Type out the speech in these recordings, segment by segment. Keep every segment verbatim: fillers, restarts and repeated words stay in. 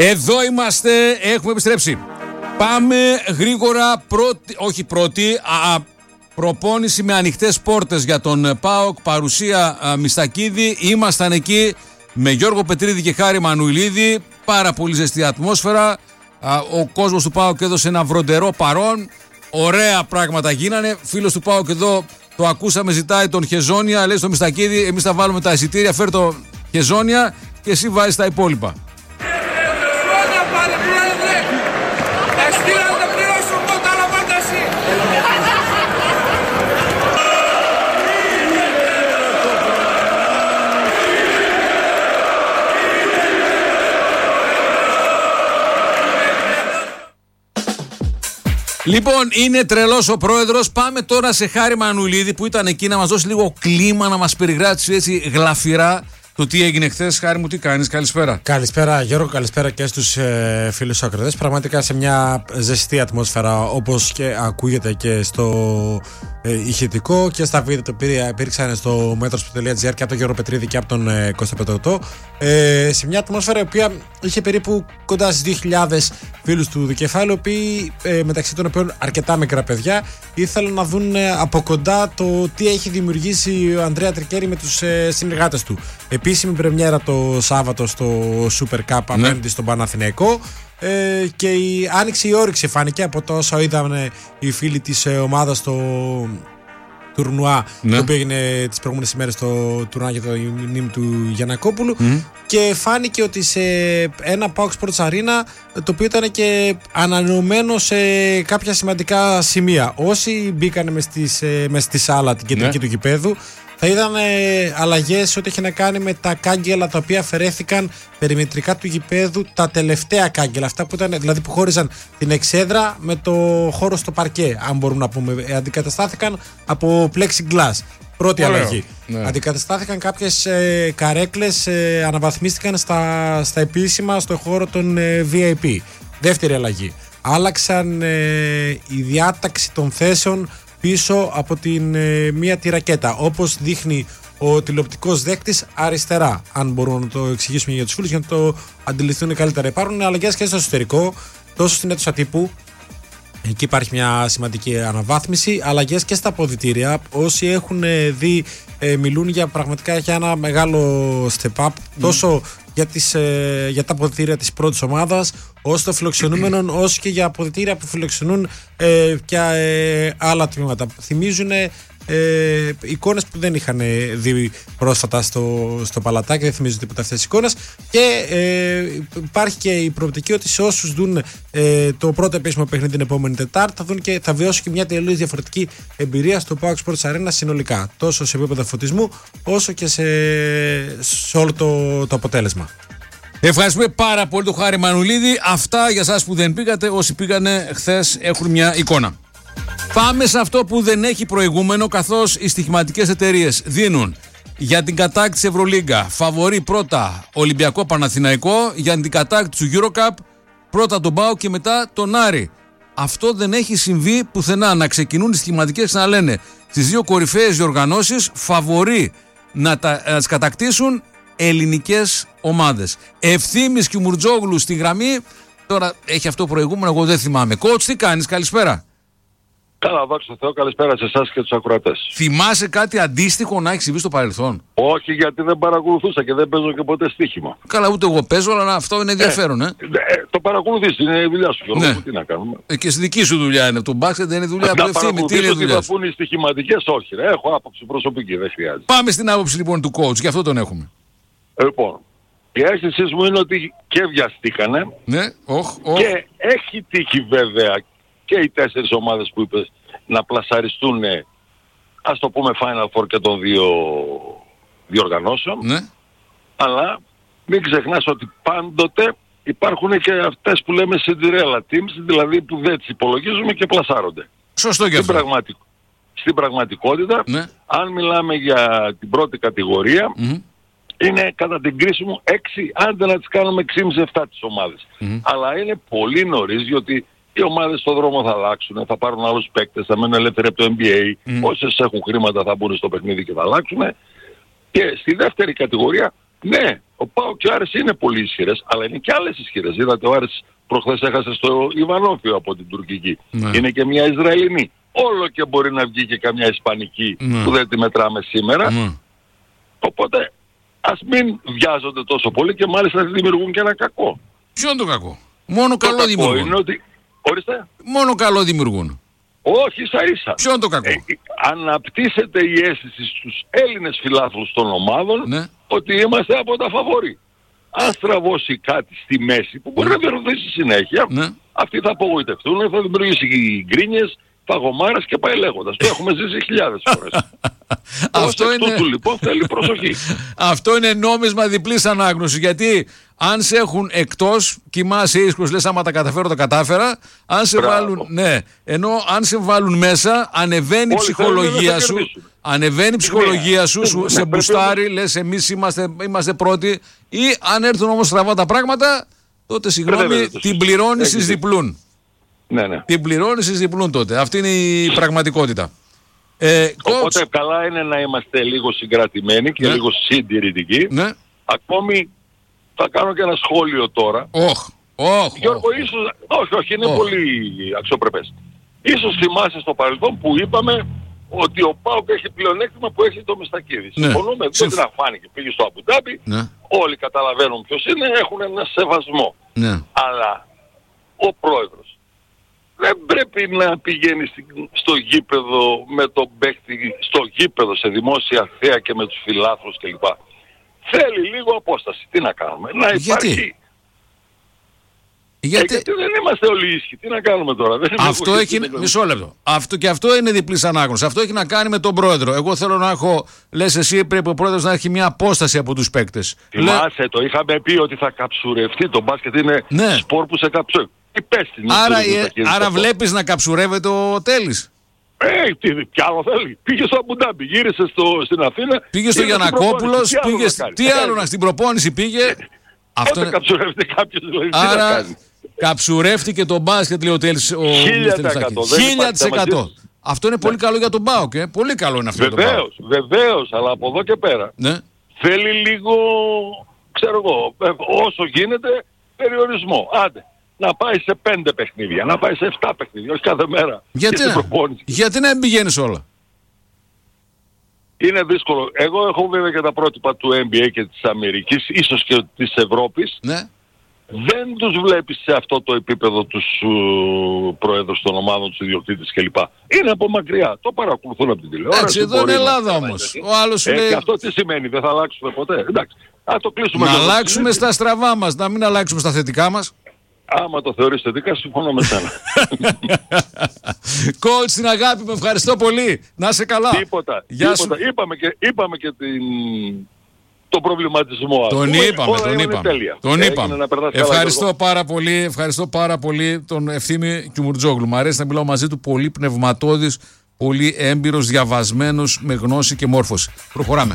Εδώ είμαστε, έχουμε επιστρέψει. Πάμε γρήγορα, πρώτη, όχι πρώτη, α, προπόνηση με ανοιχτές πόρτες για τον ΠΑΟΚ, παρουσία α, Μιστακίδη. Ήμασταν εκεί με Γιώργο Πετρίδη και Χάρη Μανουηλίδη, πάρα πολύ ζεστή ατμόσφαιρα. Α, ο κόσμος του ΠΑΟΚ έδωσε ένα βροντερό παρόν, ωραία πράγματα γίνανε. Φίλος του ΠΑΟΚ εδώ το ακούσαμε, ζητάει τον Χεζόνια, λέει στο Μιστακίδη, εμείς θα βάλουμε τα εισιτήρια, φέρ το Χεζόνια και εσύ βάζεις τα υπόλοιπα. Λοιπόν, είναι τρελός ο πρόεδρος. Πάμε τώρα σε Χάρη Μανουηλίδη που ήταν εκεί να μας δώσει λίγο κλίμα, να μας περιγράψει έτσι γλαφυρά το τι έγινε χθες. Χάρη μου, τι κάνεις, καλησπέρα. Καλησπέρα Γιώργο, καλησπέρα και στους ε, φίλους ακροτές. Πραγματικά σε μια ζεστή ατμόσφαιρα, όπως και ακούγεται και στο ε, ηχητικό και στα βίντεο τα οποία υπήρξαν στο μέτρος.gr και από τον Γιώργο Πετρίδη και από τον ε, Κώστα Πετρωτό. Ε, σε μια ατμόσφαιρα η οποία είχε περίπου κοντά στις δύο χιλιάδες φίλους του Δικεφάλου, οι οποίοι, ε, μεταξύ των οποίων αρκετά μικρά παιδιά, ήθελαν να δουν ε, από κοντά το τι έχει δημιουργήσει ο Ανδρέα Τρικέρι με τους ε, συνεργάτες του. Επίσημη πρεμιέρα το Σάββατο στο Super Cup απέναντι ναι. στον Παναθηναϊκό, ε, και η άνοιξη η όρεξη φάνηκε από το όσο είδαμε οι φίλοι της ε, ομάδας στο τουρνουά, ναι. το οποίο έγινε τις προηγούμενες ημέρες στο τουρνουά για το μνήμη του Γιαννακόπουλου, mm. και φάνηκε ότι σε ένα ΠΑΟΚ Sports Arena, το οποίο ήταν και ανανεωμένο σε κάποια σημαντικά σημεία. Όσοι μπήκαν μες, στις, μες στη σάλα την κεντρική ναι. του γηπέδου, θα είδαν ε, αλλαγές ό,τι έχει να κάνει με τα κάγκελα τα οποία αφαιρέθηκαν περιμετρικά του γηπέδου, τα τελευταία κάγκελα, αυτά που ήταν, δηλαδή που χώριζαν την εξέδρα με το χώρο στο παρκέ, αν μπορούμε να πούμε. Ε, αντικαταστάθηκαν από plexiglass. Πρώτη Ωραίο. αλλαγή. Ναι. Αντικαταστάθηκαν κάποιες ε, καρέκλες, ε, αναβαθμίστηκαν στα, στα επίσημα στο χώρο των ε, βι άι πι. Δεύτερη αλλαγή. Άλλαξαν ε, η διάταξη των θέσεων πίσω από την ε, μία τη ρακέτα, όπως δείχνει ο τηλεοπτικός δέκτης αριστερά, αν μπορούμε να το εξηγήσουμε για τους φίλους για να το αντιληφθούν καλύτερα. Υπάρχουν αλλαγές και στο εσωτερικό, τόσο στην αίθουσα τύπου, εκεί υπάρχει μια σημαντική αναβάθμιση, αλλαγές και στα αποδυτήρια. Όσοι έχουν δει ε, μιλούν για πραγματικά για ένα μεγάλο step up, mm. τόσο για, τις, ε, για τα αποδυτήρια της πρώτης ομάδας, όσο των φιλοξενούμενων, όσο και για αποδυτήρια που φιλοξενούν ε, και ε, άλλα τμήματα. Θυμίζουν ε, εικόνες που δεν είχαν δει πρόσφατα στο, στο Παλατάκι, δεν θυμίζουν τίποτα αυτές τις εικόνες, και ε, υπάρχει και η προοπτική ότι σε όσους δουν ε, το πρώτο επίσημο παιχνίδι την επόμενη Τετάρτη θα, δουν και, θα βιώσουν και μια τελείως διαφορετική εμπειρία στο PAOK Sports Arena συνολικά, τόσο σε επίπεδο φωτισμού όσο και σε, σε όλο το, το αποτέλεσμα. Ευχαριστούμε πάρα πολύ τον Χάρη Μανουηλίδη. Αυτά για εσάς που δεν πήγατε. Όσοι πήγανε χθες έχουν μια εικόνα. Πάμε σε αυτό που δεν έχει προηγούμενο, καθώς οι στοιχηματικές εταιρείες δίνουν για την κατάκτηση Ευρωλίγκα φαβορί πρώτα Ολυμπιακό Παναθηναϊκό, για την κατάκτηση του EuroCup πρώτα τον ΠΑΟΚ και μετά τον Άρη. Αυτό δεν έχει συμβεί πουθενά, να ξεκινούν οι στοιχηματικές να λένε στις δύο κορυφαίες διοργανώσεις φαβορί να, τα, να τις κατακτήσουν ελληνικές ομάδες. Ευθύμης και Μουρτζόγλου στη γραμμή. Τώρα έχει αυτό προηγούμενο, εγώ δεν θυμάμαι. Coach, τι κάνεις, καλησπέρα. Καλά, δόξα τω Θεώ, καλησπέρα σε εσάς και τους ακροατές. Θυμάσαι κάτι αντίστοιχο να έχει συμβεί στο παρελθόν? Όχι, γιατί δεν παρακολουθούσα και δεν παίζω και ποτέ στοίχημα. Καλά, ούτε εγώ παίζω, αλλά αυτό είναι ενδιαφέρον, ε. ε. ε το παρακολουθείς, είναι η δουλειά σου, Γιώργο, ναι. Τι να κάνουμε. Ε, και στη δική σου δουλειά είναι. Το μπάσκετ δεν είναι δουλειά του Ευθύμη. Τι είναι η δουλειά? Να πούν οι στοιχηματικές, όχι, ρε. Έχω άποψη προσωπική, δεν χρειάζεται. Πάμε στην άποψη λοιπόν του coach, γι' αυτό τον έχουμε. Ε, λοιπόν, η αίσθησή μου είναι ότι και βιαστήκανε, ναι, όχ, όχ. Και έχει τύχει βέβαια και οι τέσσερις ομάδες που είπες να πλασαριστούν, ας το πούμε, Final Four και των δύο διοργανώσεων. Ναι. Αλλά μην ξεχνάς ότι πάντοτε υπάρχουν και αυτές που λέμε Cinderella teams, δηλαδή που δεν τις υπολογίζουμε και πλασάρονται. Σωστό και αυτό. Πραγματικ... Στην πραγματικότητα, ναι. αν μιλάμε για την πρώτη κατηγορία, mm-hmm. είναι κατά την κρίση μου έξι, άντε να τις κάνουμε έξι κόμμα πέντε επτά τις ομάδες. Mm-hmm. Αλλά είναι πολύ νωρίς, διότι οι ομάδες στον δρόμο θα αλλάξουν, θα πάρουν άλλους παίκτες, θα μένουν ελεύθεροι από το N B A, mm. όσες έχουν χρήματα θα μπουν στο παιχνίδι και θα αλλάξουν. Και στη δεύτερη κατηγορία Ναι, ο ΠΑΟΚ και ο Άρης είναι πολύ ισχυρές, αλλά είναι και άλλες ισχυρές. Είδατε, ο Άρης προχθές έχασε στο Ιβανόφιο από την τουρκική. Ναι. Είναι και μια Ισραηλινή. Όλο και μπορεί να βγει και καμιά Ισπανική ναι. που δεν τη μετράμε σήμερα. Ναι. Οπότε ας μην βιάζονται τόσο πολύ και μάλιστα δημιουργούν και ένα κακό. Ποιο είναι το κακό? Μόνο το καλό κακό δημιουργούν. Είναι ότι... Ορίστε. Μόνο καλό δημιουργούν. Όχι, ίσα ίσα. Ποιο είναι το κακό? Ε, αναπτύσσεται η αίσθηση στους Έλληνες φιλάθλους των ομάδων ναι. ότι είμαστε από τα φαβορί. Αν στραβώσει κάτι στη μέση που μπορεί ναι. να διορθώσει συνέχεια, ναι. αυτοί θα απογοητευτούν, θα δημιουργήσει γκρίνιες, παγωμάρες και πάει λέγοντας. Το έχουμε ζήσει χιλιάδες φορές. Αυτό είναι... τούτου λοιπόν θέλει προσοχή. Αυτό είναι νόμισμα διπλής ανάγνωσης, γιατί αν σε έχουν εκτός, κοιμάσαι ήσυχος, λες άμα τα καταφέρω τα κατάφερα. Αν σε βάλουν, ναι, ενώ αν σε βάλουν μέσα, ανεβαίνει η ψυχολογία σου. Ανεβαίνει η ψυχολογία σου, σου σε μπουστάρει, λες εμείς είμαστε, είμαστε πρώτοι. Ή αν έρθουν όμως στραβά τα πράγματα, τότε συγγνώμη, την πληρώνεις εις διπλούν. Ναι, ναι. Την πληρώνεις εις διπλούν τότε. Αυτή είναι η πραγματικότητα. Ε, Οπότε coach... καλά είναι να είμαστε λίγο συγκρατημένοι και ναι. λίγο συντηρητικοί. Ναι. Ακόμη θα κάνω και ένα σχόλιο τώρα. Oh, oh, Γιώργο, oh. ίσως... Όχι, όχι, είναι oh. πολύ αξιοπρεπές. Ίσως θυμάσαι στο παρελθόν που είπαμε ότι ο ΠΑΟΚ έχει πλεονέκτημα που έχει το Μιστακίδη. Ναι. Συμφωνούμε, δεν την αφάνηκε. Πήγε στο Αμπουντάμπι, ναι. όλοι καταλαβαίνουν ποιος είναι, έχουν ένα σεβασμό. Ναι. Αλλά ο πρόεδρος δεν πρέπει να πηγαίνει στο γήπεδο με τον παίκτη, στο γήπεδο, σε δημόσια θέα και με τους φιλάθλους κλπ. Θέλει λίγο απόσταση. Τι να κάνουμε? Να υπάρχει. Γιατί? Γιατί... Ε, γιατί δεν είμαστε όλοι ίσχυοι. Τι να κάνουμε τώρα? Δεν αυτό έχει... Μισό λεπτό. Αυτό και αυτό είναι διπλής ανάγνωση. Αυτό έχει να κάνει με τον πρόεδρο. Εγώ θέλω να έχω... Λες εσύ πρέπει ο πρόεδρος να έχει μια απόσταση από τους παίκτες. Θυμάσαι, Λε... το είχαμε πει ότι θα καψουρευτεί. Το μπάσκετ είναι ναι. σπορ που σε καψουρεύει. Άρα, ε, άρα βλέπεις να καψουρεύεται ο Τέλης. Ε, τι, τι άλλο θέλει? Πήγε στο Αμπουντάμπι, γύρισε στο, στην Αθήνα. Πήγε στο Γιαννακόπουλος, πήγε στην άλλο στην προπόνηση πήγε. Αυτό είναι... καψουρεύεται κάποιος δηλαδή. Άρα καψουρεύτηκε το μπάσκετ, λέει ο Τέλης. χίλια τοις εκατό. χίλια τοις εκατό. Αυτό είναι πολύ καλό για τον ΠΑΟΚ. Ε. Πολύ καλό είναι αυτό. Βεβαίως, βεβαίως, αλλά από εδώ και πέρα. Ναι. Θέλει λίγο, ξέρω εγώ, όσο γίνεται περιορισμό. Άντε. Να πάει σε πέντε παιχνίδια, να πάει σε εφτά παιχνίδια, όχι κάθε μέρα. Γιατί, να, γιατί να μην πηγαίνεις όλα? Είναι δύσκολο. Εγώ έχω βέβαια και τα πρότυπα του N B A και της Αμερικής, ίσως και της Ευρώπης. Ναι. Δεν τους βλέπεις σε αυτό το επίπεδο τους uh, πρόεδρους των ομάδων, τους ιδιοκτήτες κλπ. Είναι από μακριά. Το παρακολουθούν από την τηλεόραση. Έτσι, εδώ είναι Ελλάδα όμως. Ο άλλος ε, λέει... Και αυτό τι σημαίνει? Δεν θα αλλάξουμε ποτέ? Εντάξει. Α, το κλείσουμε. Να αλλάξουμε το... στα στραβά μας, να μην αλλάξουμε στα θετικά μας. Άμα το θεωρείς θετικά, συμφωνώ με σένα. Coach, την αγάπη μου, ευχαριστώ πολύ. Να είσαι καλά. Τίποτα. Γεια τίποτα. Σου. Είπαμε και, είπαμε και την... τον προβληματισμό. Τον είπαμε, τον είπαμε. Τον είπαμε. Ευχαριστώ καλά, πάρα πολύ, ευχαριστώ πάρα πολύ τον Ευθύμη Κιουμουρτζόγλου. Μ' αρέσει να μιλάω μαζί του, πολύ πνευματώδης, πολύ έμπειρος, διαβασμένος, με γνώση και μόρφωση. Προχωράμε.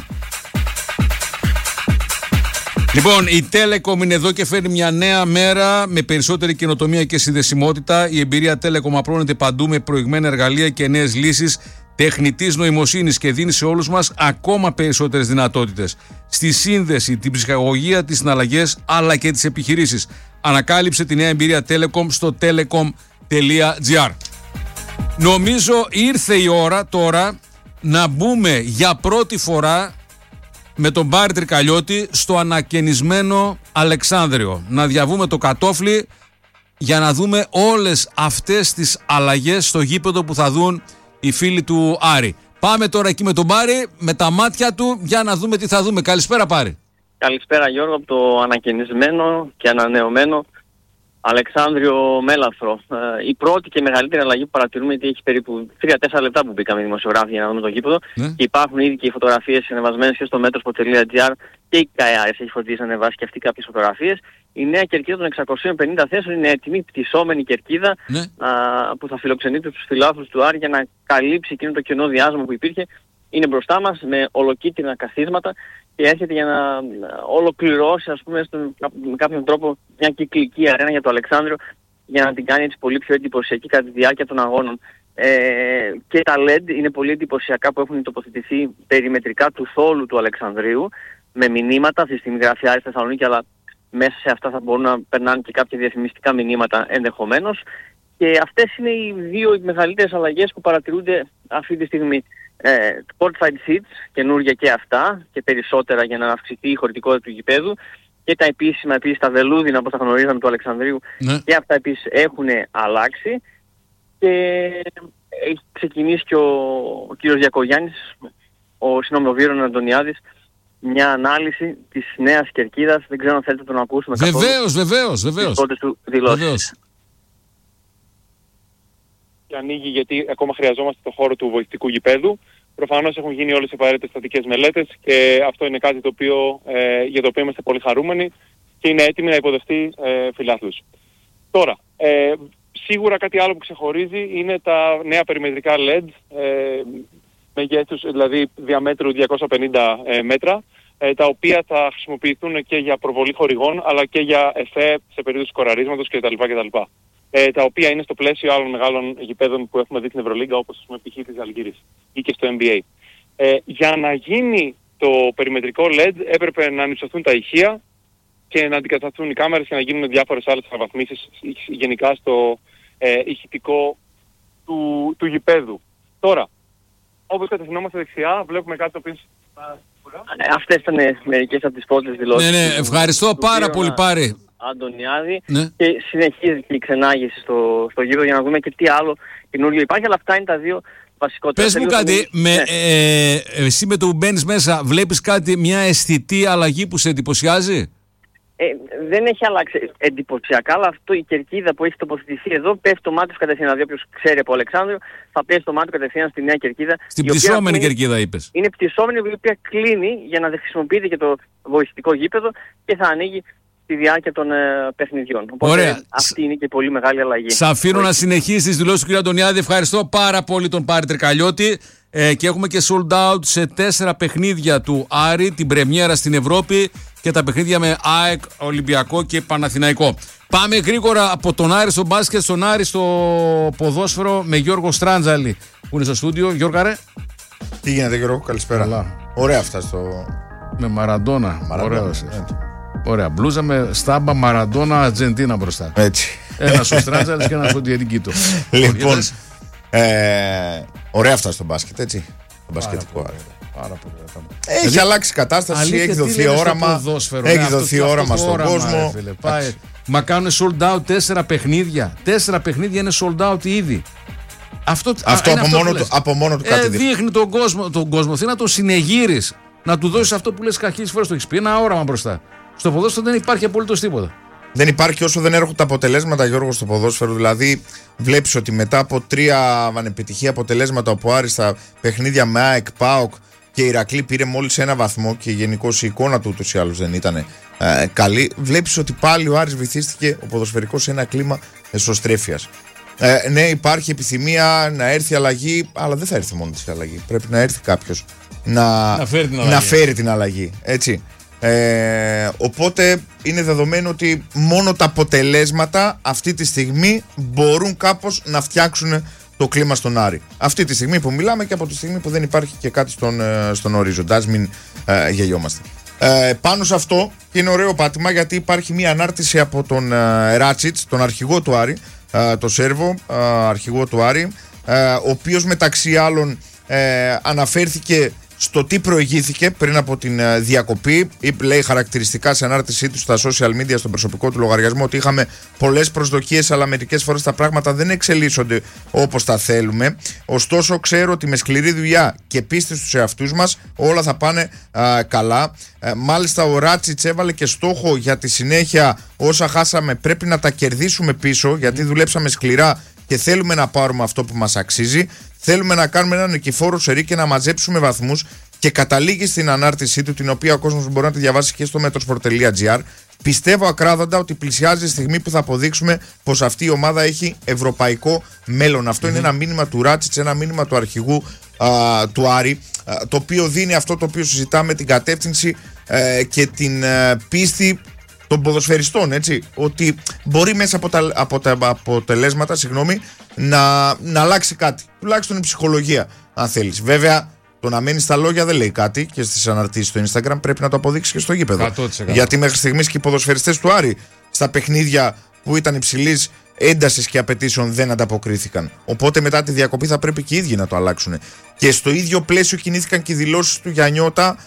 Λοιπόν, η Telecom είναι εδώ και φέρνει μια νέα μέρα με περισσότερη καινοτομία και συνδεσιμότητα. Η εμπειρία Telecom απλώνεται παντού με προηγμένα εργαλεία και νέες λύσεις τεχνητής νοημοσύνης και δίνει σε όλους μας ακόμα περισσότερες δυνατότητες στη σύνδεση, την ψυχαγωγία, τις συναλλαγές αλλά και τις επιχειρήσεις. Ανακάλυψε τη νέα εμπειρία Telecom στο telecom τελεία gr. Νομίζω ήρθε η ώρα τώρα να μπούμε για πρώτη φορά με τον Μπάρη Τρικαλιώτη στο ανακαινισμένο Αλεξάνδριο. Να διαβούμε το κατόφλι για να δούμε όλες αυτές τις αλλαγές στο γήπεδο που θα δουν οι φίλοι του Άρη. Πάμε τώρα εκεί με τον Μπάρη, με τα μάτια του, για να δούμε τι θα δούμε. Καλησπέρα Πάρη. Καλησπέρα Γιώργο από το ανακαινισμένο και ανανεωμένο Αλεξάνδριο Μέλαφρο. Ε, η πρώτη και μεγαλύτερη αλλαγή που παρατηρούμε, γιατί έχει περίπου τρία τέσσερα λεπτά που μπήκαμε οι δημοσιογράφοι για να δούμε το γήπεδο, ναι. Και υπάρχουν ήδη και οι φωτογραφίες ανεβασμένες και στο μέτρος τελεία gr και η ΚΑΕΑΡΕΣ έχει φροντίσει να ανεβάσει και αυτή κάποιες φωτογραφίες. Η νέα κερκίδα των εξακοσίων πενήντα θέσεων είναι έτοιμη, πτυσσόμενη κερκίδα, ναι. α, που θα φιλοξενεί τους φιλάθλους του Άρη για να καλύψει εκείνο το κενό διάσμα που υπήρχε. Είναι μπροστά μας με ολοκίτρινα καθίσματα και έρχεται για να ολοκληρώσει, ας πούμε, στον, με κάποιον τρόπο μια κυκλική αρένα για το Αλεξάνδριο, για να την κάνει έτσι πολύ πιο εντυπωσιακή κατά τη διάρκεια των αγώνων. Ε, και τα ελ ι ντι είναι πολύ εντυπωσιακά που έχουν τοποθετηθεί περιμετρικά του θόλου του Αλεξανδρίου, με μηνύματα. Αυτή τη στιγμή γράφει Άρης Θεσσαλονίκη, αλλά μέσα σε αυτά θα μπορούν να περνάνε και κάποια διαφημιστικά μηνύματα ενδεχομένως. Και αυτές είναι οι δύο μεγαλύτερες αλλαγές που παρατηρούνται αυτή τη στιγμή. Ε, courtside seats, καινούργια και αυτά, και περισσότερα για να αυξηθεί η χωρητικότητα του γηπέδου. Και τα επίσημα, επίσης τα βελούδινα, όπως τα γνωρίζαμε, του Αλεξανδρίου, ναι. Και αυτά επίσης έχουν αλλάξει. Και έχει ξεκινήσει και ο, ο κύριος Γιακογιάννης, ο συγγνώμη, ο Βίρον Αντωνιάδης, μια ανάλυση της νέας κερκίδας. Δεν ξέρω αν θέλετε να τον ακούσουμε. Βεβαίως, βεβαίως, βεβαίως. Του δηλώσεις. Και ανοίγει γιατί ακόμα χρειαζόμαστε το χώρο του βοηθητικού γηπέδου. Προφανώς έχουν γίνει όλες οι απαραίτητες στατικές μελέτες και αυτό είναι κάτι το οποίο, ε, για το οποίο είμαστε πολύ χαρούμενοι και είναι έτοιμοι να υποδεχτεί ε, φιλάθλους. Τώρα, ε, σίγουρα κάτι άλλο που ξεχωρίζει είναι τα νέα περιμετρικά ελ ι ντι, ε, μεγέθους, δηλαδή διαμέτρου διακόσια πενήντα ε, μέτρα, ε, τα οποία θα χρησιμοποιηθούν και για προβολή χορηγών αλλά και για εφέ σε περίπτωση σκοραρίσματος κτλ. κτλ. Ε, τα οποία είναι στο πλαίσιο άλλων μεγάλων γηπέδων που έχουμε δει στην Ευρωλίγκα, όπως πούμε π.χ. της Αλγύρης ή και στο N B A. Ε, για να γίνει το περιμετρικό ελ ι ντι έπρεπε να ανυψωθούν τα ηχεία και να αντικατασταθούν οι κάμερες και να γίνουν διάφορες άλλες αναβαθμίσεις γενικά στο ε, ηχητικό του, του γηπέδου. Τώρα, όπως κατευθυνόμαστε δεξιά, βλέπουμε κάτι το οποίο... Ε, αυτές ήταν μερικές από τις πρώτες δηλώσεις. Ναι, ναι, ευχαριστώ του, πάρα του πολύ, Πάρη. Αντωνιάδη, ναι. Και συνεχίζει και η ξενάγηση στο, στο γύρο για να δούμε και τι άλλο καινούργιο υπάρχει, αλλά αυτά είναι τα δύο βασικότερα. Πες μου κάτι, με, ναι. ε, εσύ με το που μπαίνεις μέσα βλέπεις κάτι, μια αισθητή αλλαγή που σε εντυπωσιάζει? Ε, δεν έχει αλλάξει εντυπωσιακά, αλλά αυτό η κερκίδα που έχει τοποθετηθεί εδώ πέφτει το μάτι του κατευθείαν. Δηλαδή, όποιος ξέρει από Αλεξάνδριο, θα πέσει το μάτι του κατευθείαν στη νέα κερκίδα. Στην πτυσσόμενη κερκίδα, είπες. Είναι πτυσσόμενη, η οποία κλείνει για να χρησιμοποιείται και το βοηθητικό γήπεδο και θα ανοίγει στη διάρκεια των ε, παιχνιδιών. Οπότε ωραία. Αυτή είναι και πολύ μεγάλη αλλαγή. Σ' αφήνω να συνεχίσεις τις δηλώσεις του κ. Αντωνιάδη. Ευχαριστώ πάρα πολύ τον Πάρη Τρικαλιώτη. Ε, και έχουμε και sold out σε τέσσερα παιχνίδια του Άρη, την πρεμιέρα στην Ευρώπη και τα παιχνίδια με ΑΕΚ, Ολυμπιακό και Παναθηναϊκό. Πάμε γρήγορα από τον Άρη στο μπάσκετ, στον Άρη στο ποδόσφαιρο με Γιώργο Στράντζαλη που είναι στο στούντιο. Γιώργα ρε. Τι γίνεται Γιώργο, καλησπέρα. Καλά. Ωραία αυτά στο... Με Μαραντόνα. Ωραία. Ωραία. Μπλούζα με στάμπα Μαραντόνα Αρτζεντίνα μπροστά. Έτσι. Ένας ο Στράντζαλης και ένας ο Διεντικίτο. Λοιπόν, ε, ωραία αυτά στο μπάσκετ, έτσι. Το μπασκετικό Άρη. Πάρα πολύ. Έχει δηλαδή, αλλάξει η κατάσταση, αλήθεια, έχει δοθεί όραμα. Έχει ναι, δοθεί αυτό, όραμα αυτό στον όραμα, κόσμο. Ρε, Πάει. Μα κάνουν sold out τέσσερα παιχνίδια. Τέσσερα παιχνίδια είναι sold out ήδη. Αυτό, αυτό, από, αυτό μόνο του, από μόνο του ε, κάτι δείχνει τον κόσμο, τον κόσμο. Θέλει να τον συνεγείρεις. Να του δώσεις αυτό που λες χίλιες φορές το έχεις πει. Ένα όραμα μπροστά. Στο ποδόσφαιρο δεν υπάρχει απολύτως τίποτα. Δεν υπάρχει όσο δεν έρχονται τα αποτελέσματα, Γιώργο, στο ποδόσφαιρο. Δηλαδή, βλέπεις ότι μετά από τρία ανεπιτυχή αποτελέσματα όπου Άρης στα παιχνίδια με ΑΕΚ, ΠΑΟΚ και η Ηρακλή πήρε μόλις ένα βαθμό και γενικώς η εικόνα του ούτως ή άλλως δεν ήταν ε, καλή. Βλέπεις ότι πάλι ο Άρης βυθίστηκε ο ποδοσφαιρικός σε ένα κλίμα εσωστρέφειας. Ε, ναι, υπάρχει επιθυμία να έρθει αλλαγή, αλλά δεν θα έρθει μόνο της αλλαγή. Πρέπει να έρθει κάποιος να, να, φέρει, την αλλαγή. να φέρει την αλλαγή. Έτσι. Ε, οπότε είναι δεδομένο ότι μόνο τα αποτελέσματα αυτή τη στιγμή μπορούν κάπως να φτιάξουν το κλίμα στον Άρη. Αυτή τη στιγμή που μιλάμε και από τη στιγμή που δεν υπάρχει και κάτι στον, στον ορίζοντα. Ας μην ε, γελιόμαστε. Ε, πάνω σε αυτό είναι ωραίο πάτημα γιατί υπάρχει μια ανάρτηση από τον ε, Ράτσιτς, τον αρχηγό του Άρη, ε, το Σέρβο, ε, αρχηγό του Άρη, ε, ο οποίος μεταξύ άλλων ε, αναφέρθηκε στο τι προηγήθηκε πριν από την διακοπή. Λέει χαρακτηριστικά σε ανάρτησή του στα social media, στον προσωπικό του λογαριασμό, ότι είχαμε πολλές προσδοκίες, αλλά μερικές φορές τα πράγματα δεν εξελίσσονται όπως τα θέλουμε. Ωστόσο, ξέρω ότι με σκληρή δουλειά και πίστη στους εαυτούς μας όλα θα πάνε α, καλά. Α, μάλιστα, ο Ράτσιτς έβαλε και στόχο για τη συνέχεια. Όσα χάσαμε πρέπει να τα κερδίσουμε πίσω, γιατί δουλέψαμε σκληρά και θέλουμε να πάρουμε αυτό που μας αξίζει. Θέλουμε να κάνουμε έναν νικηφόρο σερί και να μαζέψουμε βαθμούς. Και καταλήγει στην ανάρτησή του, την οποία ο κόσμος μπορεί να τη διαβάσει και στο metrosport τελεία gr. Πιστεύω ακράδαντα ότι πλησιάζει η στιγμή που θα αποδείξουμε πως αυτή η ομάδα έχει ευρωπαϊκό μέλλον. Αυτό mm-hmm. είναι ένα μήνυμα του Ράτσιτς, ένα μήνυμα του αρχηγού α, του Άρη, α, το οποίο δίνει αυτό το οποίο συζητάμε, την κατεύθυνση α, και την α, πίστη των ποδοσφαιριστών, έτσι, ότι μπορεί μέσα από τα, από τα αποτελέσματα, συγγνώμη, να, να αλλάξει κάτι. Τουλάχιστον η ψυχολογία, αν θέλεις. Βέβαια, Το να μένει στα λόγια δεν λέει κάτι και στις αναρτήσεις στο Instagram, πρέπει να το αποδείξει και στο γήπεδο. εκατό τοις εκατό. Γιατί μέχρι στιγμής και οι ποδοσφαιριστές του Άρη στα παιχνίδια που ήταν υψηλής έντασης και απαιτήσεων δεν ανταποκρίθηκαν. Οπότε μετά τη διακοπή θα πρέπει και οι ίδιοι να το αλλάξουν. Και στο ίδιο πλαίσιο κινήθηκαν και οι δηλώσεις του Γιαννιώτα.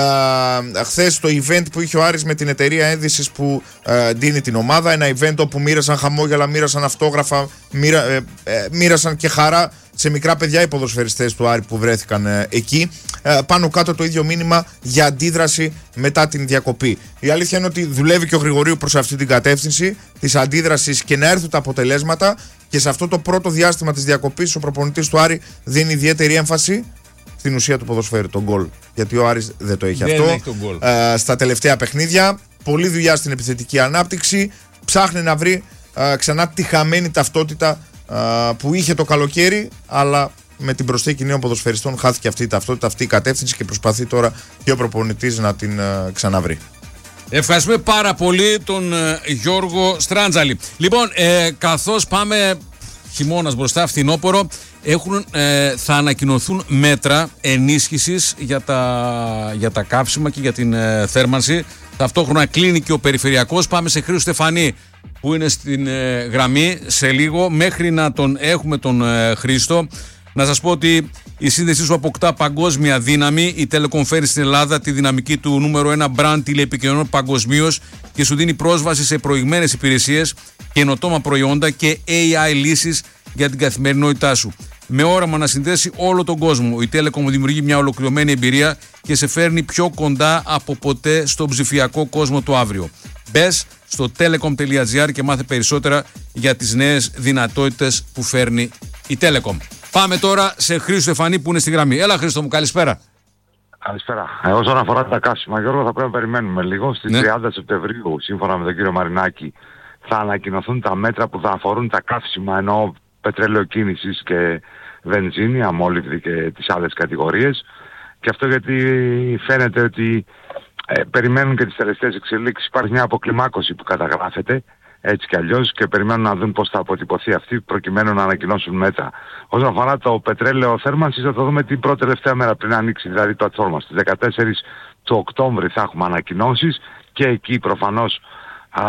Χθες το event που είχε ο Άρης με την εταιρεία ένδυσης που α, δίνει την ομάδα, ένα event όπου μοίρασαν χαμόγελα, μοίρασαν αυτόγραφα, μοίρα, ε, ε, μοίρασαν και χαρά σε μικρά παιδιά οι ποδοσφαιριστές του Άρη που βρέθηκαν ε, εκεί. Ε, πάνω κάτω το ίδιο μήνυμα για αντίδραση μετά την διακοπή. Η αλήθεια είναι ότι δουλεύει και ο Γρηγορίου προς αυτή την κατεύθυνση της αντίδρασης και να έρθουν τα αποτελέσματα, και σε αυτό το πρώτο διάστημα της διακοπής ο προπονητής του Άρη δίνει ιδιαίτερη έμφαση στην ουσία του ποδοσφαίρου, τον γκολ. Γιατί ο Άρης δεν το έχει δεν αυτό. Έχει τον ε, στα τελευταία παιχνίδια. Πολλή δουλειά στην επιθετική ανάπτυξη. Ψάχνει να βρει ε, ξανά τη χαμένη ταυτότητα ε, που είχε το καλοκαίρι, αλλά με την προσθήκη νέων ποδοσφαιριστών χάθηκε αυτή η ταυτότητα, αυτή η κατεύθυνση και προσπαθεί τώρα και ο προπονητής να την ε, ξαναβρει. Ευχαριστούμε πάρα πολύ τον ε, Γιώργο Στράντζαλη. Λοιπόν, ε, καθώς πάμε χειμώνας μπροστά, φθινόπωρο, έχουν, ε, θα ανακοινωθούν μέτρα ενίσχυσης για τα, για τα καύσιμα και για την ε, θέρμανση. Ταυτόχρονα κλείνει και ο περιφερειακός. Πάμε σε Χρήστο Στεφανή που είναι στην ε, γραμμή σε λίγο. Μέχρι να τον έχουμε τον ε, Χρήστο, να σας πω ότι η σύνδεσή σου αποκτά παγκόσμια δύναμη. Η Telecom φέρει στην Ελλάδα τη δυναμική του νούμερο ένα brand τηλεεπικοινωνιών παγκοσμίως και σου δίνει πρόσβαση σε προηγμένες υπηρεσίες, καινοτόμα προϊόντα και έι άι λύσεις για την καθημερινότητά σου. Με όραμα να συνδέσει όλο τον κόσμο, η Telecom δημιουργεί μια ολοκληρωμένη εμπειρία και σε φέρνει πιο κοντά από ποτέ στον ψηφιακό κόσμο του αύριο. Μπες στο telecom τελεία gr και μάθε περισσότερα για τις νέες δυνατότητες που φέρνει η Telecom. Πάμε τώρα σε Χρήστο Στεφανή που είναι στη γραμμή. Έλα Χρήστο μου, καλησπέρα. Καλησπέρα. Ε, όσον αφορά τα καύσιμα, Γιώργο, θα πρέπει να περιμένουμε λίγο. Στις ναι. τριάντα Σεπτεμβρίου, σύμφωνα με τον κύριο Μαρινάκη, θα ανακοινωθούν τα μέτρα που θα αφορούν τα καύσιμα, ενώ πετρέλαιο κίνησης και βενζίνη, αμόλυβδη και τις άλλες κατηγορίες. Και αυτό γιατί φαίνεται ότι ε, περιμένουν και τις τελευταίες εξελίξεις. Υπάρχει μια αποκλιμάκωση που καταγράφεται, έτσι κι αλλιώς, και περιμένουν να δουν πώς θα αποτυπωθεί αυτή προκειμένου να ανακοινώσουν μέτρα. Όσον αφορά το πετρέλαιο θέρμανσης, θα το δούμε την πρώτη τελευταία μέρα πριν ανοίξει δηλαδή η πλατφόρμα. Στις δεκατέσσερις του Οκτώβρη θα έχουμε ανακοινώσεις και εκεί προφανώς α,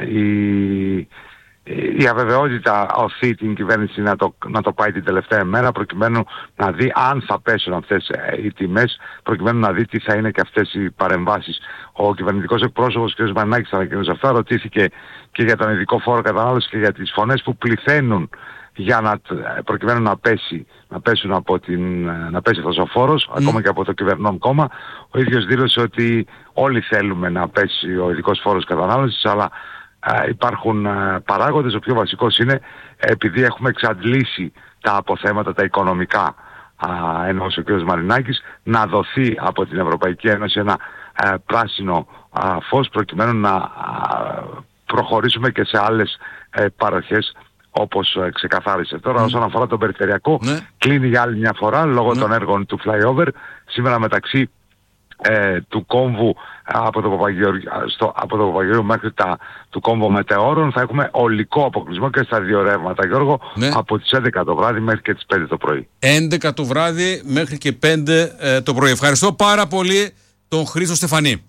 η... η αβεβαιότητα οθεί την κυβέρνηση να το, να το πάει την τελευταία μέρα προκειμένου να δει αν θα πέσουν αυτές οι τιμές, προκειμένου να δει τι θα είναι και αυτές οι παρεμβάσεις. Ο κυβερνητικός εκπρόσωπος κ. Μαρινάκης θα ανακοινώσει αυτά, ρωτήθηκε και για τον ειδικό φόρο κατανάλωσης και για τις φωνές που πληθαίνουν για να, προκειμένου να, πέσει, να, πέσουν από την, να πέσει αυτός ο φόρος, mm. ακόμα και από το κυβερνών κόμμα. Ο ίδιος δήλωσε ότι όλοι θέλουμε να πέσει ο ειδικός φόρος κατανάλωσης, αλλά Uh, υπάρχουν uh, παράγοντες. Ο πιο βασικός είναι επειδή έχουμε εξαντλήσει τα αποθέματα, τα οικονομικά, uh, εννοώς ο κ. Μαρινάκης, να δοθεί από την Ευρωπαϊκή Ένωση ένα uh, πράσινο uh, φως προκειμένου να uh, προχωρήσουμε και σε άλλες uh, παροχές όπως uh, ξεκαθάρισε. Τώρα mm. όσον αφορά τον περιφερειακό, mm. κλείνει για άλλη μια φορά λόγω mm. των έργων του flyover. Σήμερα μεταξύ Ε, του κόμβου από το Παπαγεωργίου, στο, από το Παπαγεωργίου μέχρι τα, του κόμβου Μετεώρων θα έχουμε ολικό αποκλεισμό και στα δύο ρεύματα, Γιώργο, ναι. από τις έντεκα το βράδυ μέχρι και τις πέντε το πρωί. έντεκα το βράδυ μέχρι και πέντε ε, το πρωί. Ευχαριστώ πάρα πολύ τον Χρήστο Στεφανή.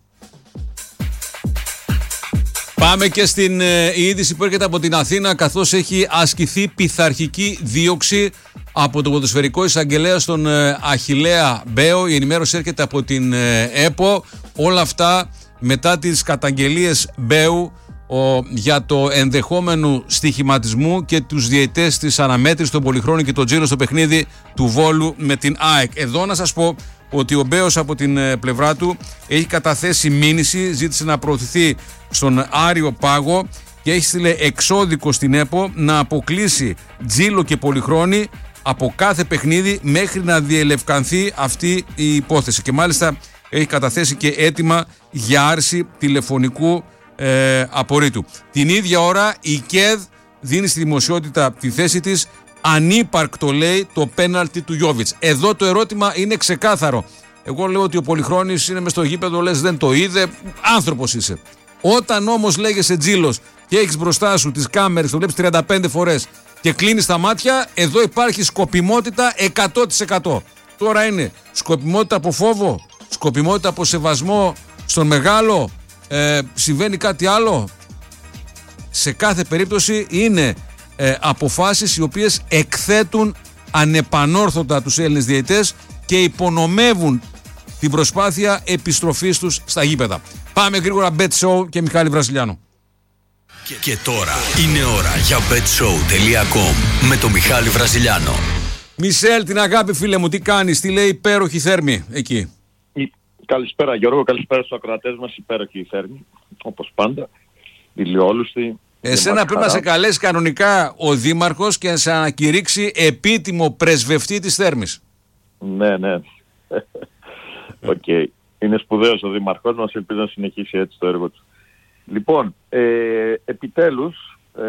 Πάμε και στην ε, είδηση που έρχεται από την Αθήνα, καθώς έχει ασκηθεί πειθαρχική δίωξη από τον ποδοσφαιρικό εισαγγελέα στον ε, Αχιλλέα Μπέο. Η ενημέρωση έρχεται από την ε, ΕΠΟ. Όλα αυτά μετά τις καταγγελίες Μπέου ο, για το ενδεχόμενο στοιχηματισμού και τους διαιτές της αναμέτρησης των πολυχρόνων και το τζίρο στο παιχνίδι του Βόλου με την ΑΕΚ. Εδώ να σας πω ότι ο Μπέος από την ε, πλευρά του έχει καταθέσει μήνυση, ζήτησε να προωθηθεί στον Άριο Πάγο και έχει στείλει εξώδικο στην ΕΠΟ να αποκλείσει τζίλο και πολυχρόνη από κάθε παιχνίδι μέχρι να διελευκανθεί αυτή η υπόθεση. Και μάλιστα έχει καταθέσει και αίτημα για άρση τηλεφωνικού ε, απορρίτου. Την ίδια ώρα η ΚΕΔ δίνει στη δημοσιότητα τη θέση της, ανύπαρκτο λέει το πέναλτι του Γιόβιτς. Εδώ το ερώτημα είναι ξεκάθαρο. Εγώ λέω ότι ο Πολυχρόνης είναι μες στο γήπεδο, λες δεν το είδε, άνθρωπος είσαι. Όταν όμως λέγεσαι τζίλος και έχεις μπροστά σου τις κάμερες, το βλέπεις τριάντα πέντε φορές και κλείνεις τα μάτια, εδώ υπάρχει σκοπιμότητα εκατό τοις εκατό. Τώρα είναι σκοπιμότητα από φόβο, σκοπιμότητα από σεβασμό στον μεγάλο, ε, συμβαίνει κάτι άλλο. Σε κάθε περίπτωση είναι ε, αποφάσεις οι οποίες εκθέτουν ανεπανόρθωτα τους Έλληνες διαιτητές και υπονομεύουν την προσπάθεια επιστροφής τους στα γήπεδα. Πάμε γρήγορα Bet Show και Μιχάλη Βραζιλιάνο. Και, και τώρα είναι ώρα για μπετ σόου τελεία κομ με τον Μιχάλη Βραζιλιάνο. Μισελ, την αγάπη φίλε μου, τι κάνεις, τι λέει υπέροχη Θέρμη εκεί? Καλησπέρα Γιώργο, καλησπέρα στους ακροατές μας, υπέροχη Θέρμη, όπως πάντα, ηλιόλουστη. Εσένα πρέπει να σε καλέσει κανονικά ο Δήμαρχος και να σε ανακηρύξει επίτιμο πρεσβευτή της Θέρμης. Ναι, ναι. Οκ. Okay. Είναι σπουδαίος ο Δήμαρχος μας, ελπίζω να συνεχίσει έτσι το έργο του. Λοιπόν, ε, επιτέλους, ε,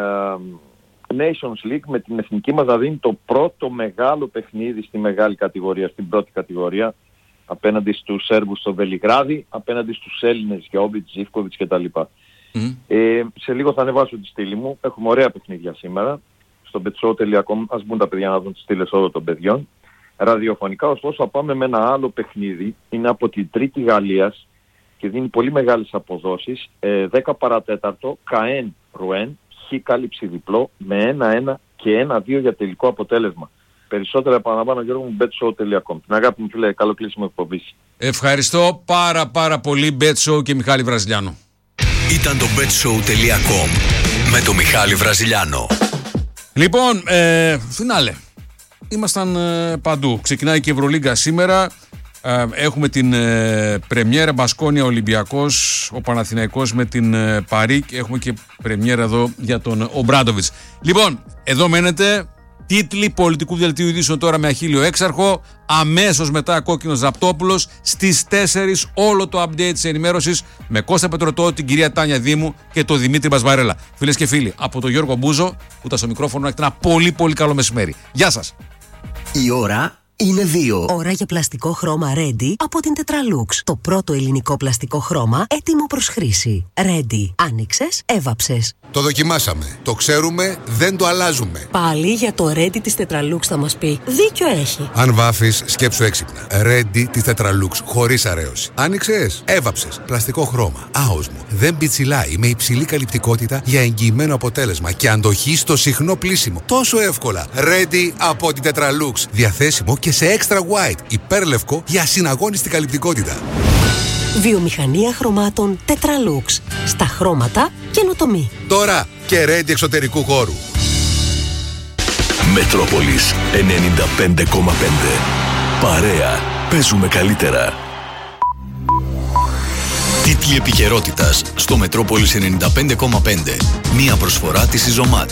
Nations League με την εθνική μας να δίνει το πρώτο μεγάλο παιχνίδι στη μεγάλη κατηγορία, στην πρώτη κατηγορία, απέναντι στους Σέρβους στο Βελιγράδι, απέναντι στους Έλληνες Γιόβιτς, Ζίβκοβιτς κτλ. Mm. Ε, σε λίγο θα ανεβάσω τη στήλη μου. Έχουμε ωραία παιχνίδια σήμερα. Στο μπετ σόου τελεία κομ ας μπουν τα παιδιά να δουν τις στήλες όλων των παιδιών. Ραδιοφωνικά, ωστόσο, θα πάμε με ένα άλλο παιχνίδι. Είναι από την Τρίτη Γαλλίας και δίνει πολύ μεγάλες αποδόσεις. Ε, δέκα παρατέταρτο, Καέν Ρουέν, χ κάλυψη διπλό, με ένα ένα και ένα δύο για τελικό αποτέλεσμα. Περισσότερα επαναλαμβάνω Γιώργο μου, μπετ σόου τελεία κομ. Την αγάπη μου φίλε, καλό κλείσιμο εκπομπής. Ευχαριστώ πάρα πάρα πολύ Bet Show και Μιχάλη Βραζιλιάνο. Ήταν το μπετ σόου τελεία κομ με τον Μιχάλη Βραζιλιάνο. Λοιπόν, ε, φινάλε. Ήμασταν ε, παντού. Ξεκινάει και η Ευρωλίγκα σήμερα. Ε, έχουμε την ε, πρεμιέρα Μπασκόνια Ολυμπιακός, ο Παναθηναϊκός με την ε, Παρί. Έχουμε και πρεμιέρα εδώ για τον Ομπράντοβιτς. Λοιπόν, εδώ μένετε. Τίτλοι πολιτικού δελτίου ειδήσεων τώρα με Αχίλιο Έξαρχο. Αμέσως μετά Κόκκινος Ραπτόπουλος. Στις τέσσερις όλο το update της ενημέρωσης με Κώστα Πετρωτό, την κυρία Τάνια Δήμου και τον Δημήτρη Μπασβαρέλα. Φίλες και φίλοι, από τον Γιώργο Μπούζο που ήταν στο μικρόφωνο, έχετε ένα πολύ πολύ καλό μεσημέρι. Γεια σας. Η ώρα είναι δύο. Ώρα για πλαστικό χρώμα Ready από την Tetralux. Το πρώτο ελληνικό πλαστικό χρώμα έτοιμο προς χρήση. Ready. Άνοιξες, έβαψες. Το δοκιμάσαμε. Το ξέρουμε, δεν το αλλάζουμε. Πάλι για το Ready της Tetralux θα μας πει. Δίκιο έχει. Αν βάφεις, σκέψου έξυπνα. Ready της Tetralux, χωρίς αρέωση. Άνοιξες, έβαψες. Πλαστικό χρώμα. Άοσμο. Δεν πιτσιλάει. Με υψηλή καλυπτικότητα για εγγυημένο αποτέλεσμα και αντοχή στο συχνό πλύσιμο. Τόσο εύκολα. Ready από την Tetralux. Διαθέσιμο και σε extra white. Υπέρλευκο για ασυναγώνιστη καλυπτικότητα. Βιομηχανία χρωμάτων Tetralux. Στα χρώματα καινοτομή. Τώρα και Ready εξωτερικού χώρου. Μετρόπολης ενενήντα πέντε κόμμα πέντε. Παρέα παίζουμε καλύτερα. Τίτλοι επικαιρότητας στο Μετρόπολης ενενήντα πέντε κόμμα πέντε. Μία προσφορά της Ιζωμάτ.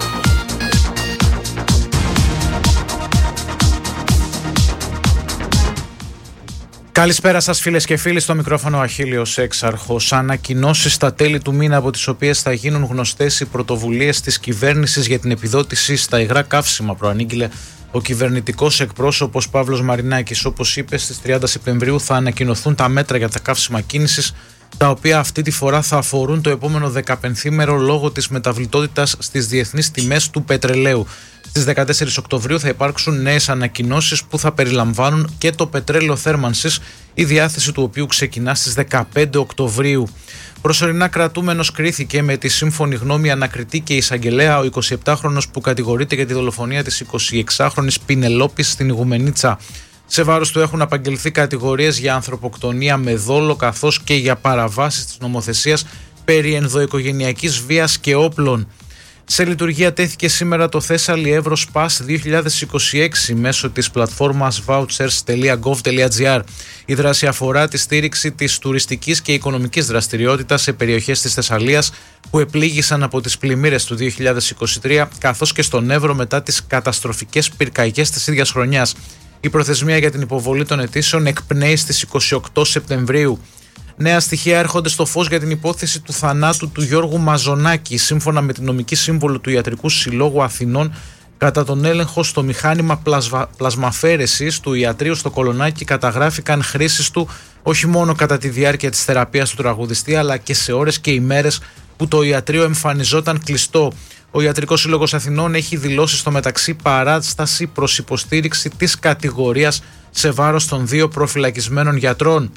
Καλησπέρα σας φίλες και φίλοι, στο μικρόφωνο Αχίλιος Έξαρχος. Ανακοινώσεις στα τέλη του μήνα από τις οποίες θα γίνουν γνωστές οι πρωτοβουλίες της κυβέρνησης για την επιδότηση στα υγρά καύσιμα, προανήγγειλε ο κυβερνητικός εκπρόσωπος Παύλος Μαρινάκης. Όπως είπε, στις τριάντα Σεπτεμβρίου θα ανακοινωθούν τα μέτρα για τα καύσιμα κίνησης, τα οποία αυτή τη φορά θα αφορούν το επόμενο δεκαπενθήμερο λόγω της μεταβλητότητας στις διεθνείς τιμές του πετρελαίου. Στις δεκατέσσερις Οκτωβρίου θα υπάρξουν νέες ανακοινώσεις που θα περιλαμβάνουν και το πετρέλαιο θέρμανσης, η διάθεση του οποίου ξεκινά στις δεκαπέντε Οκτωβρίου. Προσωρινά κρατούμενος κρίθηκε με τη σύμφωνη γνώμη ανακριτή και εισαγγελέα ο εικοσιεπτάχρονος που κατηγορείται για τη δολοφονία της εικοσιεξάχρονης Πινελόπης στην Ιγουμενίτσα. Σε βάρος του έχουν απαγγελθεί κατηγορίες για ανθρωποκτονία με δόλο καθώς και για παραβάσεις της νομοθεσίας περί ενδοοικογενειακής βίας και όπλων. Σε λειτουργία τέθηκε σήμερα το Thessaly Evros Pass δύο χιλιάδες είκοσι έξι μέσω της πλατφόρμας vouchers τελεία gov τελεία gr. Η δράση αφορά τη στήριξη της τουριστικής και οικονομικής δραστηριότητας σε περιοχές της Θεσσαλίας που επλήγησαν από τις πλημμύρες του δύο χιλιάδες είκοσι τρία, καθώς και στον Εύρο μετά τις καταστροφικές πυρκαγιές της ίδιας χρονιάς. Η προθεσμία για την υποβολή των αιτήσεων εκπνέει στις είκοσι οκτώ Σεπτεμβρίου. Νέα στοιχεία έρχονται στο φως για την υπόθεση του θανάτου του Γιώργου Μαζονάκη. Σύμφωνα με την νομική σύμβολο του Ιατρικού Συλλόγου Αθηνών, κατά τον έλεγχο στο μηχάνημα πλασβα... πλασμαφέρεσης του ιατρείου στο Κολονάκι καταγράφηκαν χρήσεις του όχι μόνο κατά τη διάρκεια της θεραπείας του τραγουδιστή, αλλά και σε ώρες και ημέρες που το ιατρείο εμφανιζόταν κλειστό. Ο Ιατρικός Σύλλογος Αθηνών έχει δηλώσει στο μεταξύ παράσταση προς υποστήριξη της κατηγορίας σε βάρος των δύο προφυλακισμένων γιατρών.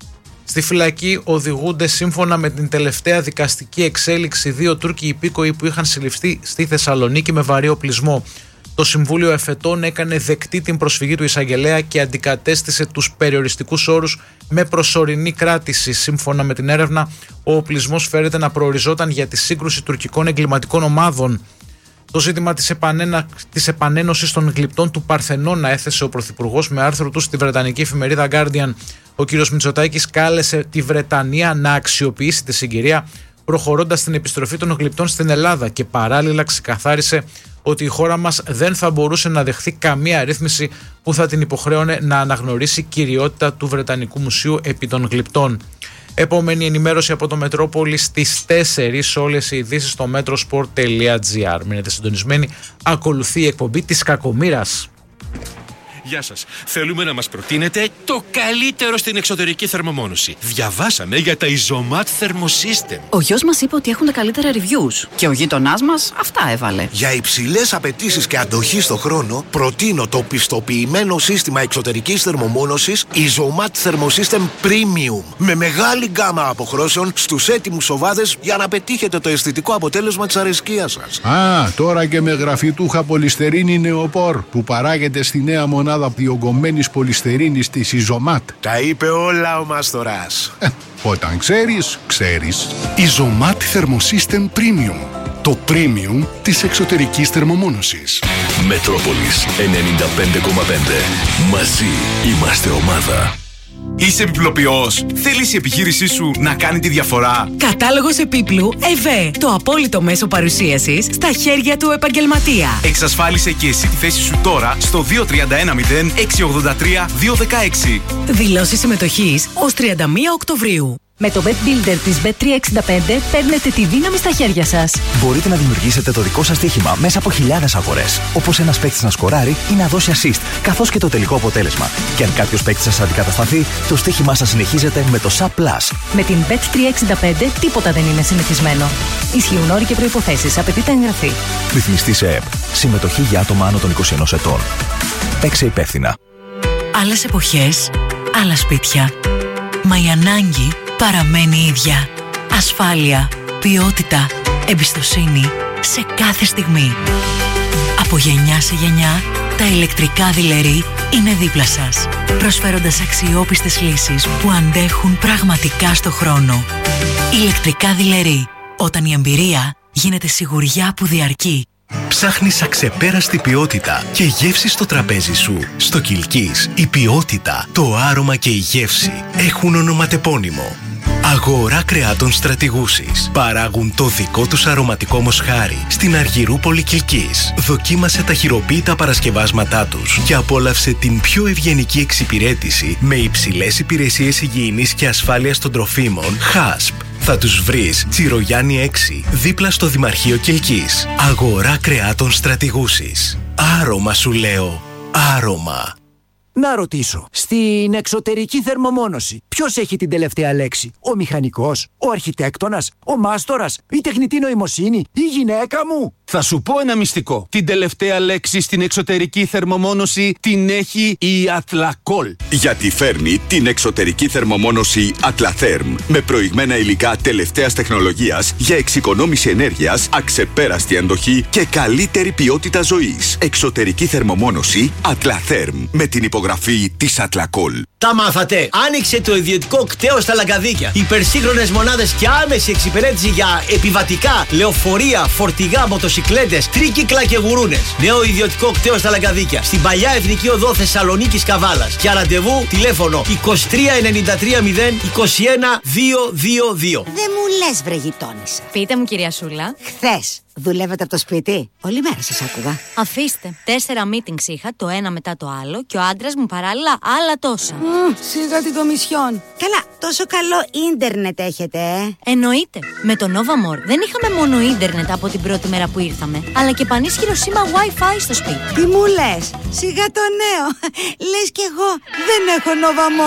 Στη φυλακή οδηγούνται σύμφωνα με την τελευταία δικαστική εξέλιξη δύο Τούρκοι υπήκοοι που είχαν συλληφθεί στη Θεσσαλονίκη με βαρύ οπλισμό. Το Συμβούλιο Εφετών έκανε δεκτή την προσφυγή του εισαγγελέα και αντικατέστησε τους περιοριστικούς όρους με προσωρινή κράτηση. Σύμφωνα με την έρευνα, ο οπλισμός φέρεται να προοριζόταν για τη σύγκρουση τουρκικών εγκληματικών ομάδων. Το ζήτημα της, επανένα... της επανένωσης των γλυπτών του Παρθενώνα έθεσε ο Πρωθυπουργός με άρθρο του στη βρετανική εφημερίδα Guardian. Ο κ. Μητσοτάκης κάλεσε τη Βρετανία να αξιοποιήσει τη συγκυρία προχωρώντας στην επιστροφή των γλυπτών στην Ελλάδα και παράλληλα ξεκαθάρισε ότι η χώρα μας δεν θα μπορούσε να δεχθεί καμία ρύθμιση που θα την υποχρέωνε να αναγνωρίσει κυριότητα του Βρετανικού Μουσείου επί των γλυπτών. Επόμενη ενημέρωση από το Μετρόπολη στις τέσσερις, όλες οι ειδήσεις στο metrosport τελεία gr. Μείνετε συντονισμένοι, ακολουθεί η εκπομπή της Κακομοίρας. Γεια σας. Θέλουμε να μας προτείνετε το καλύτερο στην εξωτερική θερμομόνωση. Διαβάσαμε για τα Isomat Thermosystem. Ο γιος μας είπε ότι έχουν τα καλύτερα reviews και ο γείτονάς μας αυτά έβαλε. Για υψηλές απαιτήσεις και αντοχή στο χρόνο, προτείνω το πιστοποιημένο σύστημα εξωτερικής θερμομόνωσης Isomat Thermosystem Premium με μεγάλη γκάμα αποχρώσεων στους έτοιμους οβάδες για να πετύχετε το αισθητικό αποτέλεσμα της αρεσκίας σας. Α, τώρα και με γραφιτούχα πολυστερίνη νεοπόρ που παράγεται στη νέα μονάδα διογκωμένης πολυστερίνης της Isomat. Τα είπε όλα ο Μάστορας. Ε, όταν ξέρεις, ξέρεις. Isomat Thermosystem Premium. Το premium της εξωτερικής θερμομόνωσης. Μετρόπολης ενενήντα πέντε κόμμα πέντε. Μαζί είμαστε ομάδα. Είσαι επιπλοποιός. Θέλεις η επιχείρησή σου να κάνει τη διαφορά. Κατάλογος επίπλου ΕΒΕ. Το απόλυτο μέσο παρουσίασης στα χέρια του επαγγελματία. Εξασφάλισε και εσύ τη θέση σου τώρα στο δύο τρία ένα μηδέν έξι ογδόντα τρία δύο ένα έξι. Δηλώσεις συμμετοχής ως τριάντα μία Οκτωβρίου. Με το Bet Builder της μπετ τριακόσια εξήντα πέντε παίρνετε τη δύναμη στα χέρια σας. Μπορείτε να δημιουργήσετε το δικό σας στοίχημα μέσα από χιλιάδες αγορές. Όπως ένας παίκτης να σκοράρει ή να δώσει assist, καθώς και το τελικό αποτέλεσμα. Και αν κάποιος παίκτης σας αντικατασταθεί, το στοίχημά σας συνεχίζεται με το Sub Plus. Με την μπετ τριακόσια εξήντα πέντε τίποτα δεν είναι συνηθισμένο. Ισχύουν όροι και προϋποθέσεις. Απαιτείται εγγραφή. Ρυθμιστή σε ΕΠ. Συμμετοχή για άτομα άνω των είκοσι ενός ετών. Παίξε υπεύθυνα. Άλλες εποχές, άλλα σπίτια. Μα η ανάγκη παραμένει ίδια. Ασφάλεια, ποιότητα, εμπιστοσύνη σε κάθε στιγμή. Από γενιά σε γενιά, τα ηλεκτρικά δειλερί είναι δίπλα σας, προσφέροντας αξιόπιστες λύσεις που αντέχουν πραγματικά στο χρόνο. Ηλεκτρικά δειλερί, όταν η εμπειρία γίνεται σιγουριά που διαρκεί. Ψάχνεις αξεπέραστη ποιότητα και γεύση στο τραπέζι σου. Στο Κιλκής η ποιότητα, το άρωμα και η γεύση έχουν ονοματεπώνυμο. Αγορά κρεάτων Στρατηγούσης. Παράγουν το δικό τους αρωματικό μοσχάρι στην Αργυρούπολη Κιλκής. Δοκίμασε τα χειροποίητα παρασκευάσματά τους και απόλαυσε την πιο ευγενική εξυπηρέτηση με υψηλές υπηρεσίες υγιεινής και ασφάλειας των τροφίμων χάσπ. Θα τους βρεις Τσιρογιάννη έξι, δίπλα στο Δημαρχείο Κιλκής. Αγορά κρεάτων Στρατηγούσης. Άρωμα σου λέω, άρωμα. Να ρωτήσω, στην εξωτερική θερμομόνωση ποιος έχει την τελευταία λέξη? Ο μηχανικός, ο αρχιτέκτονας, ο μάστορας, η τεχνητή νοημοσύνη, η γυναίκα μου? Θα σου πω ένα μυστικό. Την τελευταία λέξη στην εξωτερική θερμομόνωση την έχει η Ατλακόλ. Γιατί φέρνει την εξωτερική θερμομόνωση Atlatherm με προηγμένα υλικά τελευταίας τεχνολογίας για εξοικονόμηση ενέργειας, αξεπέραστη αντοχή και καλύτερη ποιότητα ζωής. Εξωτερική θερμομόνωση Atlatherm με την υπογραφή της Ατλακόλ. Τα μάθατε! Άνοιξε το ιδιωτικό κτέο στα Λαγκαδίκια. Υπερσύγχρονες μονάδες και άμεση εξυπηρέτηση για επιβατικά, λεωφορεία, φορτηγά, μοτοσικλέτες, τρίκυκλα και γουρούνες. Νέο ιδιωτικό κτέο στα Λαγκαδίκια. Στην παλιά Εθνική Οδό Θεσσαλονίκης Καβάλας. Για ραντεβού τηλέφωνο είκοσι τρία ενενήντα τρία μηδέν είκοσι ένα διακόσια είκοσι δύο. Δεν μου λες βρε γειτόνισσα. Πείτε μου κυρία Σούλα. Χθες δουλεύετε από το σπίτι? Όλη μέρα σας άκουγα. Αφήστε. Τέσσερα meetings είχα, το ένα μετά το άλλο, και ο άντρας μου παράλληλα άλλα τόσα. Mm, σιγά την κομισιόν. Καλά, τόσο καλό ίντερνετ έχετε, ε. Εννοείται. Με το Novamor δεν είχαμε μόνο ίντερνετ από την πρώτη μέρα που ήρθαμε, αλλά και πανίσχυρο σήμα Wi-Fi στο σπίτι. Τι μου λες? Σιγά το νέο. Λες κι εγώ δεν έχω Novamor.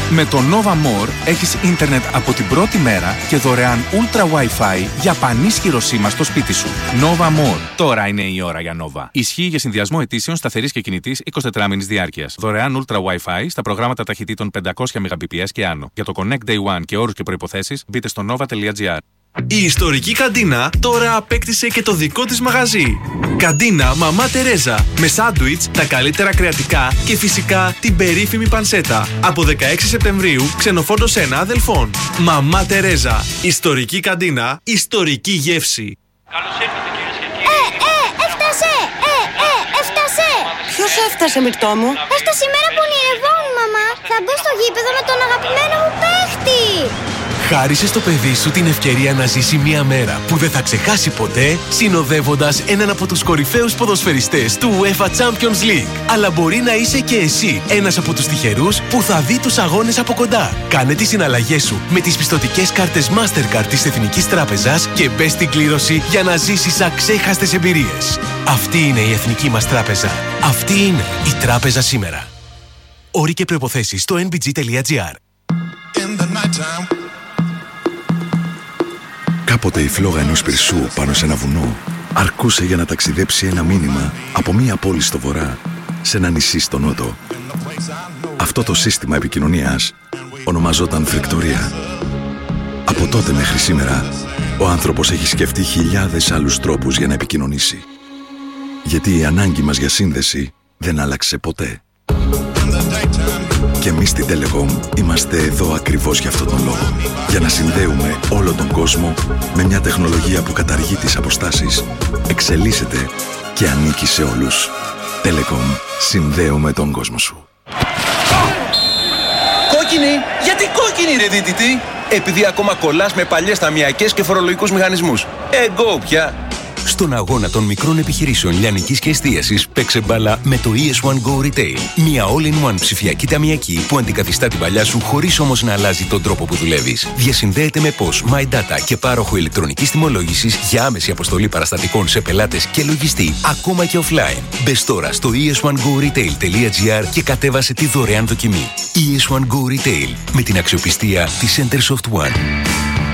Με το Nova More έχεις ίντερνετ από την πρώτη μέρα και δωρεάν Ultra Wi-Fi για πανίσχυρο σήμα στο σπίτι σου. Nova More. Τώρα είναι η ώρα για Nova. Ισχύει για συνδυασμό αιτήσεων σταθερής και κινητής εικοσιτετράμηνης διάρκειας. Δωρεάν Ultra Wi-Fi στα προγράμματα ταχυτήτων πεντακόσια μεγαμπιπιες και άνω. Για το Connect Day One και όρους και προϋποθέσεις μπείτε στο nova τελεία gr. Η ιστορική καντίνα τώρα απέκτησε και το δικό της μαγαζί. Καντίνα Μαμά Τερέζα. Με σάντουιτς, τα καλύτερα κρεατικά και φυσικά την περίφημη πανσέτα. Από δεκαέξι Σεπτεμβρίου, ξενοφόντος ένα αδελφών. Μαμά Τερέζα. Ιστορική καντίνα, ιστορική γεύση. Καλώς ήρθατε κυρίες και κύριοι. Ε, ε, έφτασε! Ε, ε, έφτασε! Ποιος έφτασε, Μυρτώ μου? Έφτασε η μέρα που ονειρευόμουν, μαμά. Θα μπω στο γήπεδο με τον αγαπημένο μου παίχτη. Χάρισε στο παιδί σου την ευκαιρία να ζήσει μια μέρα που δεν θα ξεχάσει ποτέ, συνοδεύοντας έναν από τους κορυφαίους ποδοσφαιριστές του UEFA Champions League. Αλλά μπορεί να είσαι και εσύ ένας από τους τυχερούς που θα δει τους αγώνες από κοντά. Κάνε τις συναλλαγές σου με τις πιστωτικές κάρτες Mastercard της Εθνικής Τράπεζας και μπες στην κλήρωση για να ζήσεις αξέχαστες εμπειρίες. Αυτή είναι η Εθνική μας Τράπεζα. Αυτή είναι η Τράπεζα σήμερα. Όροι και προϋποθέσεις στο εν μπι τζι τελεία τζι άρ. Κάποτε η φλόγα ενός πυρσού πάνω σε ένα βουνό αρκούσε για να ταξιδέψει ένα μήνυμα από μία πόλη στο βορρά σε ένα νησί στο νότο. Αυτό το σύστημα επικοινωνίας ονομαζόταν φρικτορία. Από τότε μέχρι σήμερα, ο άνθρωπος έχει σκεφτεί χιλιάδες άλλους τρόπους για να επικοινωνήσει. Γιατί η ανάγκη μας για σύνδεση δεν άλλαξε ποτέ. Και εμείς στην Telecom είμαστε εδώ ακριβώς για αυτόν τον λόγο. Για να συνδέουμε όλο τον κόσμο με μια τεχνολογία που καταργεί τις αποστάσεις, εξελίσσεται και ανήκει σε όλους. Telecom. Συνδέουμε τον κόσμο σου. Κόκκινη! Γιατί κόκκινη, ρε δίτητη? Επειδή ακόμα κολλάς με παλιές ταμιακές και φορολογικούς μηχανισμούς. Εγώ πια. Στον αγώνα των μικρών επιχειρήσεων λιανικής και εστίασης παίξε μπάλα με το ι ες One Go Retail. Μια all-in-one ψηφιακή ταμιακή που αντικαθιστά την παλιά σου χωρίς όμως να αλλάζει τον τρόπο που δουλεύεις. Διασυνδέεται με πώς, My Data και πάροχο ηλεκτρονικής τιμολόγησης για άμεση αποστολή παραστατικών σε πελάτες και λογιστή, ακόμα και offline. Μπες τώρα στο ι ες one go retail τελεία τζι άρ και κατέβασε τη δωρεάν δοκιμή. ι ες One Go Retail με την αξιοπιστία της Centersoft One.